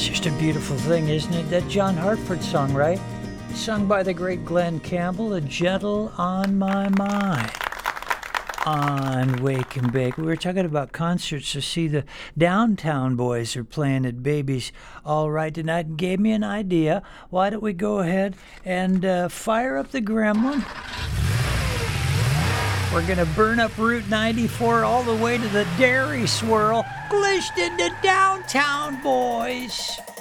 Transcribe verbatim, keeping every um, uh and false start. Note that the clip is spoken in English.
It's just a beautiful thing, isn't it? That John Hartford song, right? Sung by the great Glenn Campbell, A Gentle on My Mind. On Wake and Bake. We were talking about concerts to see the Downtown Boys are playing at Babies All Right tonight and gave me an idea. Why don't we go ahead and uh, fire up the Gremlin? We're going to burn up Route ninety-four all the way to the Dairy Swirl. Glisten to Downtown Boys.